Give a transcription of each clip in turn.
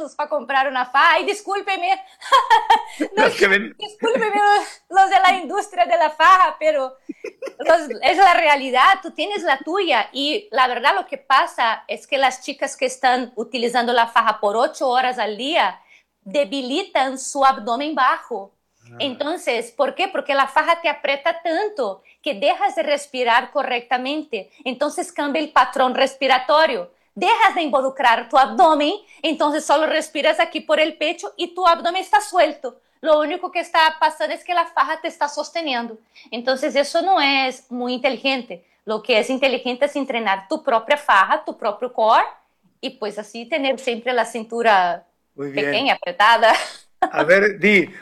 pesos para comprar una faja. Y discúlpeme, no, Los que ven. discúlpeme los de la industria de la faja, pero es la realidad, tú tienes la tuya. Y la verdad lo que pasa es que las chicas que están utilizando la faja por 8 horas al día debilitan su abdomen bajo. Entonces, ¿por qué? Porque la faja te aprieta tanto que dejas de respirar correctamente. Entonces cambia el patrón respiratorio. Dejas de involucrar tu abdomen, entonces solo respiras aquí por el pecho y tu abdomen está suelto. Lo único que está pasando es que la faja te está sosteniendo. Entonces eso no es muy inteligente. Lo que es inteligente es entrenar tu propia faja, tu propio core, y pues así tener siempre la cintura Muy bien. pequeña, apretada. A ver,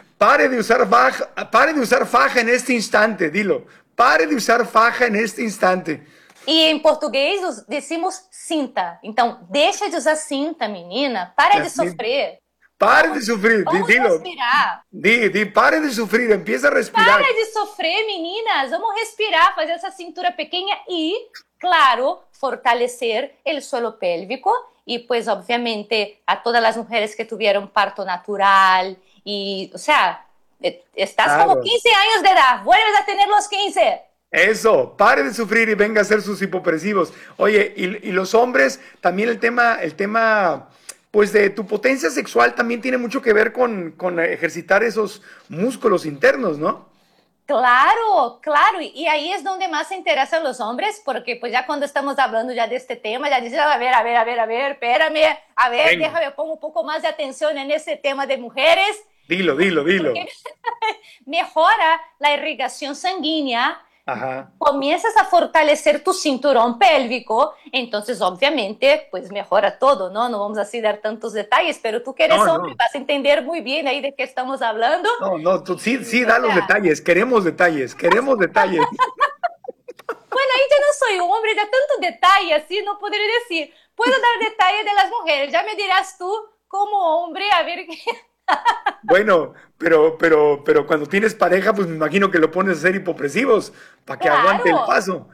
pare de usar faja en este instante, dilo. Pare de usar faja en este instante. E em português decimos cinta. Então, deixa de usar cinta, menina. Para de Así, sofrer. pare de Vamos, sufrir, vamos dilo. respirar. Pare de sufrir, empieza a respirar. Para de sofrer, meninas. Vamos respirar, fazer essa cintura pequena e, claro, fortalecer o suelo pélvico. E, pues, obviamente, a todas as mulheres que tiveram parto natural. E, o sea, estás como Claro. 15 años de edad. Vuelves a tener los 15. Eso, pare de sufrir y venga a hacer sus hipopresivos. Oye, y los hombres, también el tema, pues de tu potencia sexual también tiene mucho que ver con ejercitar esos músculos internos, ¿no? Claro, claro, y ahí es donde más se interesan los hombres, porque pues ya cuando estamos hablando ya de este tema, ya dicen, a ver, espérame, a ver, Venga, déjame pongo un poco más de atención en este tema de mujeres, dilo, dilo, porque dilo. mejora la irrigación sanguínea, Ajá. comienzas a fortalecer tu cinturón pélvico, entonces obviamente pues mejora todo, ¿no? No vamos así dar tantos detalles, pero tú que eres No, hombre no. vas a entender muy bien ahí de qué estamos hablando, No, no, tú sí, y sí, o da los sea... detalles. Queremos detalles, queremos detalles. Bueno, ahí yo no soy hombre, de tanto detalle así, no podría decir. Puedo dar detalles de las mujeres, ya me dirás tú como hombre, a ver qué. Bueno, pero cuando tienes pareja, pues me imagino que lo pones a hacer hipopresivos para que aguante el Claro, paso.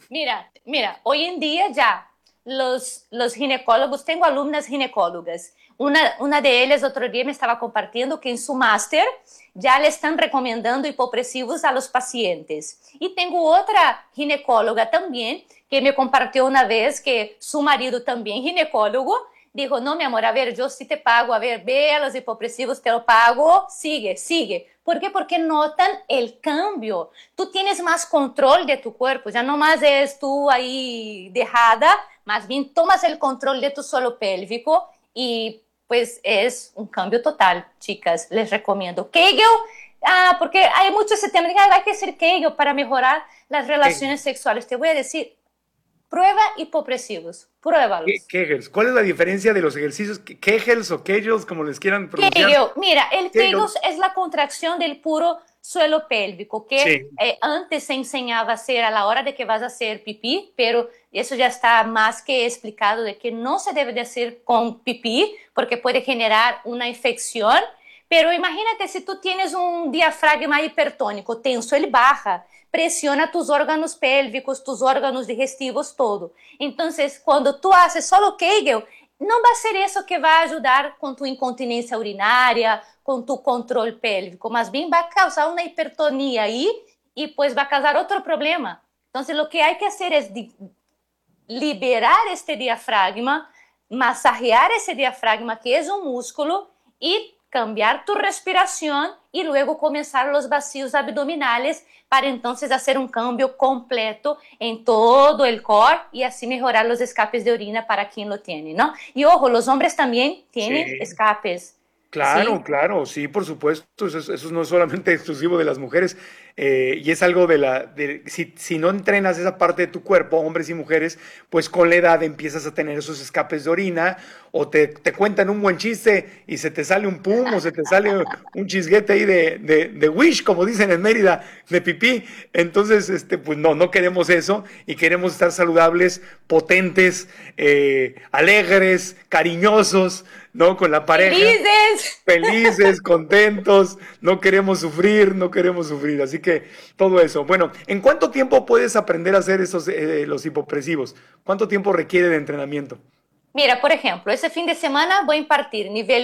mira, hoy en día ya los ginecólogos, tengo alumnas ginecólogas, una de ellas otro día me estaba compartiendo que en su máster ya le están recomendando hipopresivos a los pacientes. Y tengo otra ginecóloga también que me compartió una vez que su marido también ginecólogo dijo, no, mi amor, a ver, yo sí te pago, a ver, ve a los hipopresivos, te lo pago, sigue, sigue. ¿Por qué? Porque notan el cambio. Tú tienes más control de tu cuerpo, ya no más es tú ahí dejada, más bien tomas el control de tu suelo pélvico y pues es un cambio total, chicas, les recomiendo. Kegel, porque hay mucho ese tema de que hay que hacer Kegel para mejorar las relaciones sexuales. Te voy a decir, prueba hipopresivos, pruébalos. Kegels. ¿Cuál es la diferencia de los ejercicios? Kegels o Kegels, como les quieran pronunciar. Kegel, mira, el Kegel Kegel. es la contracción del puro suelo pélvico, que Sí. antes se enseñaba a hacer a la hora de que vas a hacer pipí, pero eso ya está más que explicado de que no se debe de hacer con pipí, porque puede generar una infección. Pero imagínate si tú tienes un diafragma hipertónico tenso, ele baja, presiona tus órganos pélvicos, tus órganos digestivos, todo. Entonces, cuando tú haces solo Kegel, não vai ser isso que vai ajudar com tua incontinência urinária, com tu controle pélvico, mas bem vai causar uma hipertonia aí e pues vai causar outro problema. Então, o que há que fazer é liberar este diafragma, massajear esse diafragma que é um músculo e cambiar tu respiración y luego comenzar los vacíos abdominales para entonces hacer un cambio completo en todo el core y así mejorar los escapes de orina para quien lo tiene, ¿no? Y ojo, los hombres también tienen Sí. escapes, Claro, ¿sí? claro, sí, por supuesto, eso no es solamente exclusivo de las mujeres, y es algo si no entrenas esa parte de tu cuerpo, hombres y mujeres, pues con la edad empiezas a tener esos escapes de orina, o te cuentan un buen chiste y se te sale un pum, o se te sale un chisguete ahí de wish, como dicen en Mérida, de pipí. Entonces, pues no, no queremos eso, y queremos estar saludables, potentes, alegres, cariñosos, ¿no? Con la pareja. ¡Felices! Felices, contentos, no queremos sufrir, no queremos sufrir. Así que todo eso. Bueno, ¿en cuánto tiempo puedes aprender a hacer los hipopresivos? ¿Cuánto tiempo requiere de entrenamiento? Mira, por ejemplo, ese fin de semana voy a impartir nivel